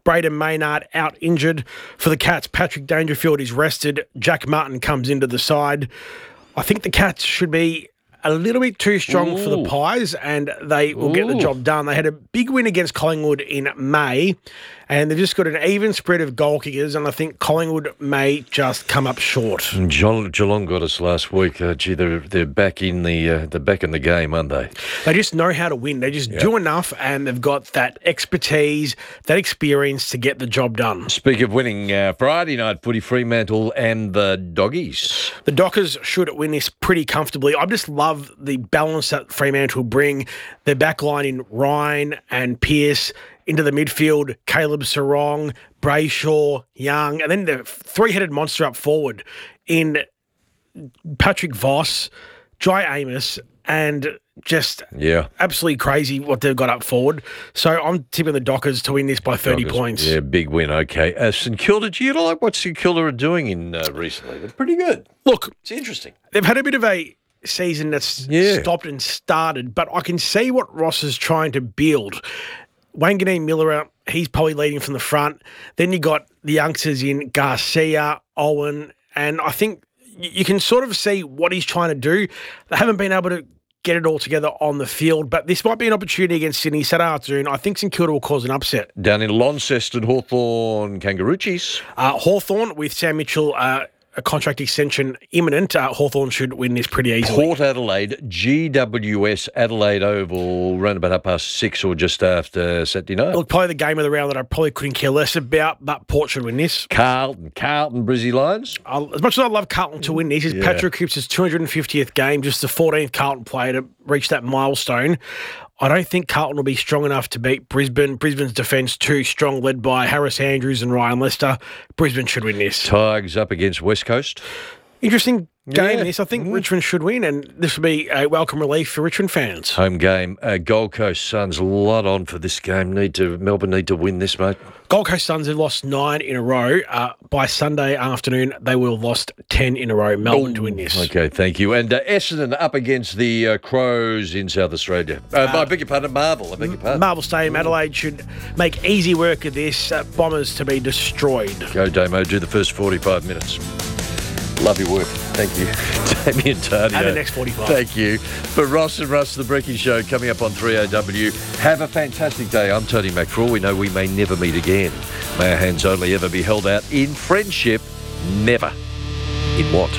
Braden Maynard out injured. For the Cats, Patrick Dangerfield is rested. Jack Martin comes into the side. I think the Cats should be a little bit too strong for the Pies, and they will get the job done. They had a big win against Collingwood in May, and they've just got an even spread of goal kickers, and I think Collingwood may just come up short. Geelong got us last week. They're back in the game, aren't they? They just know how to win. They just do enough, and they've got that expertise, that experience to get the job done. Speak of winning, Friday night footy, Fremantle and the Doggies. The Dockers should win this pretty comfortably. I just love the balance that Fremantle bring. Their backline in Ryan and Pearce, into the midfield, Caleb Sarong, Brayshaw, Young, and then the three-headed monster up forward in Patrick Voss, Jai Amos, and just absolutely crazy what they've got up forward. So I'm tipping the Dockers to win this by 30 points. Yeah, big win, okay. St Kilda, do you like what St Kilda are doing recently? They're pretty good. Look, it's interesting. They've had a bit of a season that's stopped and started, but I can see what Ross is trying to build. Wanganeen Miller, he's probably leading from the front. Then you got the youngsters in Garcia, Owen, and I think you can sort of see what he's trying to do. They haven't been able to get it all together on the field, but this might be an opportunity against Sydney Saturday afternoon. I think St Kilda will cause an upset. Down in Launceston, Hawthorn Kangaroos. Hawthorn with Sam Mitchell, a contract extension imminent. Hawthorn should win this pretty easily. Port Adelaide, GWS Adelaide Oval, around about 6:30 or just after Saturday night. Look, probably the game of the round that I probably couldn't care less about, but Port should win this. Carlton, Brizzy Lions. As much as I love Carlton to win this, is Patrick Cripps' 250th game, just the 14th Carlton player to reach that milestone. I don't think Carlton will be strong enough to beat Brisbane. Brisbane's defence too strong, led by Harris Andrews and Ryan Lester. Brisbane should win this. Tigers up against West Coast. Interesting game this. I think Richmond should win, and this will be a welcome relief for Richmond fans. Home game. Gold Coast Suns, a lot on for this game. Melbourne need to win this, mate. Gold Coast Suns have lost 9 in a row. By Sunday afternoon, they will have lost 10 in a row. Melbourne to win this. Okay, thank you. And Essendon up against the Crows in South Australia. I beg your pardon, Marvel. Marvel Stadium. Adelaide should make easy work of this. Bombers to be destroyed. Go, Damo. Do the first 45 minutes. Love your work. Thank you. Damien Tardio. And the next 45. Thank you. For Ross and Russ, the Brecky Show coming up on 3AW. Have a fantastic day. I'm Tony Mac. For all we know, we may never meet again. May our hands only ever be held out in friendship. Never. In what?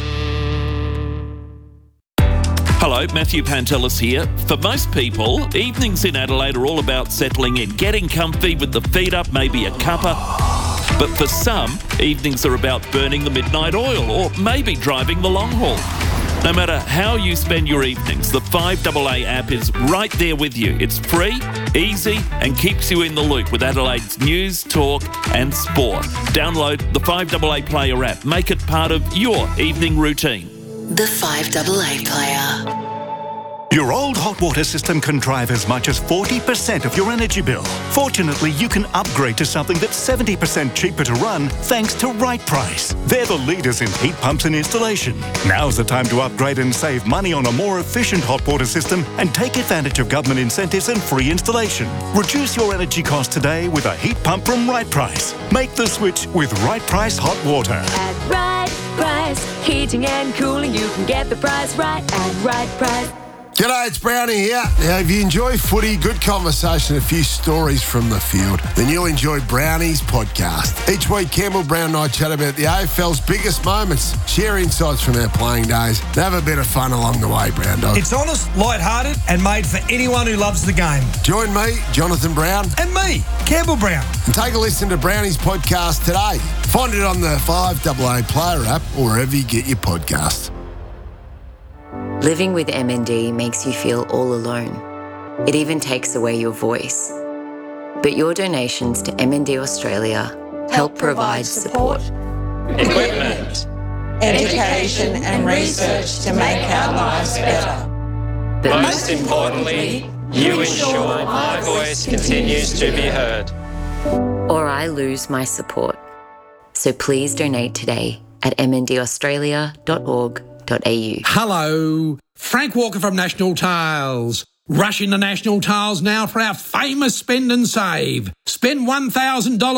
Hello, Matthew Pantelis here. For most people, evenings in Adelaide are all about settling in, getting comfy with the feet up, maybe a cuppa. But for some, evenings are about burning the midnight oil or maybe driving the long haul. No matter how you spend your evenings, the 5AA app is right there with you. It's free, easy, and keeps you in the loop with Adelaide's news, talk, and sport. Download the 5AA Player app. Make it part of your evening routine. The 5AA Player. Your old hot water system can drive as much as 40% of your energy bill. Fortunately, you can upgrade to something that's 70% cheaper to run thanks to Right Price. They're the leaders in heat pumps and installation. Now's the time to upgrade and save money on a more efficient hot water system and take advantage of government incentives and free installation. Reduce your energy costs today with a heat pump from Right Price. Make the switch with Right Price Hot Water. At Right Price, heating and cooling, you can get the price right at Right Price. G'day, it's Brownie here. Now, if you enjoy footy, good conversation, a few stories from the field, then you'll enjoy Brownie's podcast. Each week, Campbell Brown and I chat about the AFL's biggest moments, share insights from our playing days, and have a bit of fun along the way, Brown Dog. It's honest, light-hearted, and made for anyone who loves the game. Join me, Jonathan Brown. And me, Campbell Brown. And take a listen to Brownie's podcast today. Find it on the 5AA Player app or wherever you get your podcasts. Living with MND makes you feel all alone. It even takes away your voice. But your donations to MND Australia help provide support, equipment, education and research to make our lives better. But most importantly, you ensure my voice continues to be heard. Or I lose my support. So please donate today at mndaustralia.org.au. Hello, Frank Walker from National Tiles. Rush into National Tiles now for our famous spend and save. Spend $1,000